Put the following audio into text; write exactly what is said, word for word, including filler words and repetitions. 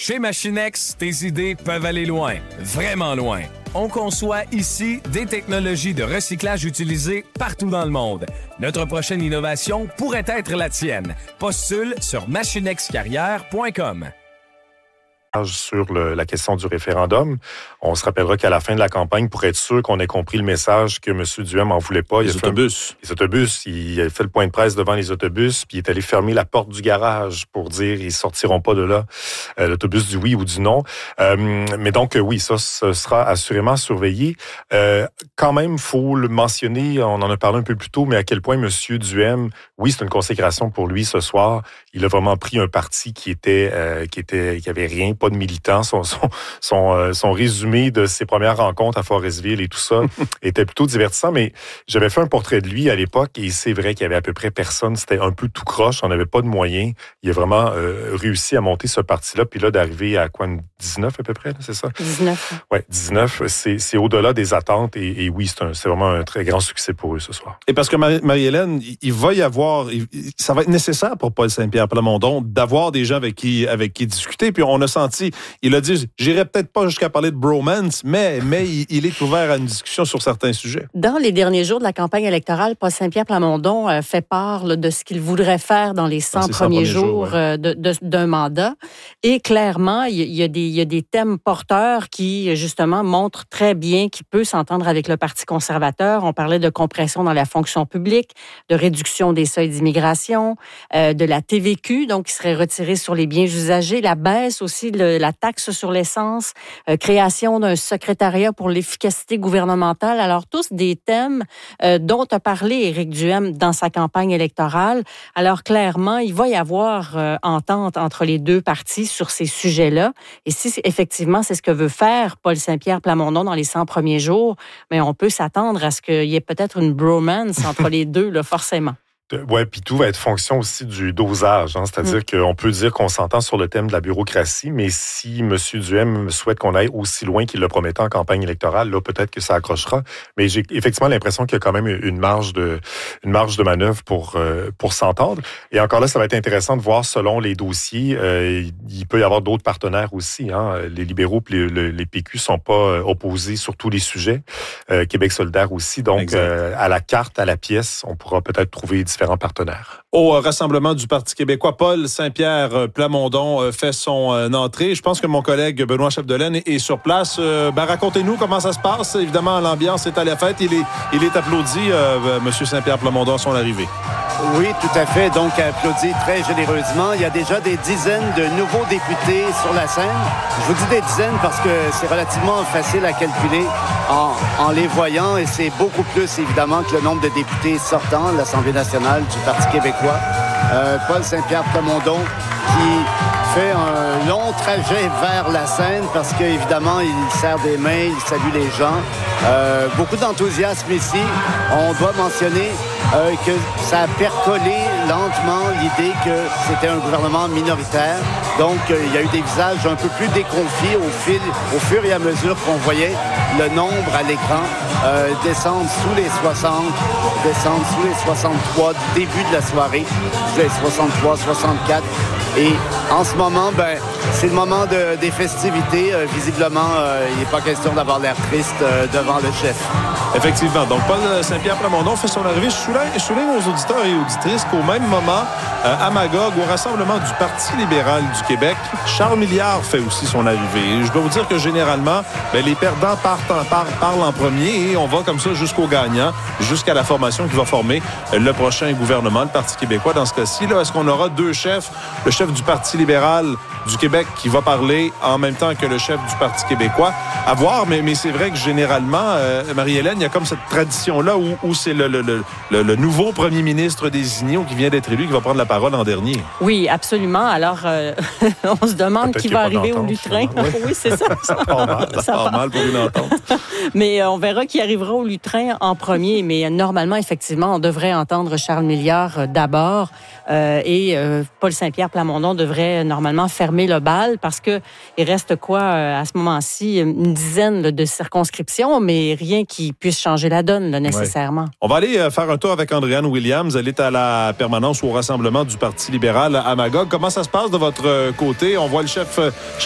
Chez Machinex, tes idées peuvent aller loin, vraiment loin. On conçoit ici des technologies de recyclage utilisées partout dans le monde. Notre prochaine innovation pourrait être la tienne. Postule sur machinexcarrière point com. Sur le, la question du référendum. On se rappellera qu'à la fin de la campagne, pour être sûr qu'on ait compris le message que M. Duhem en voulait pas, les il a autobus. Fait un, les autobus. Il a fait le point de presse devant les autobus, puis il est allé fermer la porte du garage pour dire ils sortiront pas de là, euh, l'autobus du oui ou du non. Euh, mais donc euh, oui, ça, ce sera assurément surveillé. Euh, quand même, faut le mentionner. On en a parlé un peu plus tôt, mais à quel point M. Duhem, oui, c'est une consécration pour lui ce soir. Il a vraiment pris un parti qui était, euh, qui était, qui avait rien, pas de militants. Son, son, son, euh, son résumé de ses premières rencontres à Forestville et tout ça était plutôt divertissant, mais j'avais fait un portrait de lui à l'époque et c'est vrai qu'il y avait à peu près personne. C'était un peu tout croche, on n'avait pas de moyens. Il a vraiment euh, réussi à monter ce parti-là, puis là, d'arriver à quoi, dix-neuf à peu près, là, c'est ça? dix-neuf. Oui, dix-neuf, c'est, c'est au-delà des attentes et, et oui, c'est, un, c'est vraiment un très grand succès pour eux ce soir. Et parce que Marie- Marie-Hélène, il, il va y avoir, il, ça va être nécessaire pour Paul Saint-Pierre Plamondon d'avoir des gens avec qui, avec qui discuter, puis on a senti, il a dit, j'irai peut-être pas jusqu'à parler de bromance, mais, mais il, il est ouvert à une discussion sur certains sujets. Dans les derniers jours de la campagne électorale, Paul Saint-Pierre Plamondon euh, fait part là, de ce qu'il voudrait faire dans les cent Dans ces cent premiers premiers jours, jours, ouais. euh, de, de, d'un mandat. Et clairement, il y, a des, il y a des thèmes porteurs qui, justement, montrent très bien qu'il peut s'entendre avec le Parti conservateur. On parlait de compression dans la fonction publique, de réduction des seuils d'immigration, euh, de la T V Q, donc qui serait retirée sur les biens usagés, la baisse aussi de la taxe sur l'essence, euh, création d'un secrétariat pour l'efficacité gouvernementale. Alors, tous des thèmes euh, dont a parlé Éric Duhem dans sa campagne électorale. Alors, clairement, il va y avoir euh, entente entre les deux partis sur ces sujets-là. Et si effectivement, c'est ce que veut faire Paul Saint-Pierre Plamondon dans les cent premiers jours, mais on peut s'attendre à ce qu'il y ait peut-être une bromance entre les deux, là, forcément. Oui, puis tout va être fonction aussi du dosage. Hein? C'est-à-dire mmh. qu'on peut dire qu'on s'entend sur le thème de la bureaucratie, mais si M. Duhem souhaite qu'on aille aussi loin qu'il le promettait en campagne électorale, là, peut-être que ça accrochera. Mais j'ai effectivement l'impression qu'il y a quand même une marge de, une marge de manœuvre pour, euh, pour s'entendre. Et encore là, ça va être intéressant de voir selon les dossiers. Euh, il peut y avoir d'autres partenaires aussi. Hein? Les libéraux et les, les P Q ne sont pas opposés sur tous les sujets. Euh, Québec solidaire aussi. Donc, euh, à la carte, à la pièce, on pourra peut-être trouver différents partenaires. Au rassemblement du Parti québécois, Paul Saint-Pierre Plamondon fait son entrée. Je pense que mon collègue Benoît Chapdelaine est sur place. Ben, racontez-nous comment ça se passe. Évidemment, l'ambiance est à la fête. Il est, il est applaudi, euh, M. Saint-Pierre Plamondon, à son arrivée. Oui, tout à fait. Donc, applaudi très généreusement. Il y a déjà des dizaines de nouveaux députés sur la scène. Je vous dis des dizaines parce que c'est relativement facile à calculer en, en les voyant et c'est beaucoup plus, évidemment, que le nombre de députés sortants de l'Assemblée nationale du Parti québécois. Euh, Paul Saint-Pierre Plamondon qui fait un long trajet vers la scène parce qu'évidemment, il serre des mains, il salue les gens. Euh, beaucoup d'enthousiasme ici. On doit mentionner euh, que ça a percolé lentement l'idée que c'était un gouvernement minoritaire. Donc, euh, il y a eu des visages un peu plus déconfits au, fil, au fur et à mesure qu'on voyait le nombre à l'écran euh, descendre sous les soixante, descendre sous les soixante-trois du début de la soirée, sous les soixante-trois, soixante-quatre. Et en ce moment, ben, c'est le moment de, des festivités. Euh, visiblement, euh, il n'est pas question d'avoir l'air triste euh, devant le chef. Effectivement. Donc, Paul Saint-Pierre Plamondon fait son arrivée. Je souligne, je souligne aux auditeurs et auditrices qu'au même moment, euh, à Magog, au rassemblement du Parti libéral du Québec, Charles Milliard fait aussi son arrivée. Et je dois vous dire que généralement, ben, les perdants partent en, par, parlent en premier et on va comme ça jusqu'au gagnant, jusqu'à la formation qui va former le prochain gouvernement, le Parti québécois. Dans ce cas-ci, là, est-ce qu'on aura deux chefs? Le chef du Parti libéral du Québec qui va parler en même temps que le chef du Parti québécois. À voir, mais, mais c'est vrai que généralement, euh, Marie-Hélène, il y a comme cette tradition-là où, où c'est le, le, le, le nouveau premier ministre désigné ou qui vient d'être élu qui va prendre la parole en dernier. Oui, absolument. Alors, euh, on se demande Peut-être qui va arriver au lutrin. Oui, oui c'est ça. Ça part mal. Ça part mal pour une entente. Mais euh, on verra qui arrivera au lutrin en premier. Mais normalement, effectivement, on devrait entendre Charles Milliard euh, d'abord. Euh, et euh, Paul Saint-Pierre Plamondon devrait normalement fermer le bal parce que il reste quoi euh, à ce moment-ci une dizaine là, de circonscriptions, mais rien qui puisse changer la donne là, nécessairement. Ouais. On va aller euh, faire un tour avec Andréanne Williams. Elle est à la permanence ou au rassemblement du Parti libéral à Magog. Comment ça se passe de votre côté? On voit le chef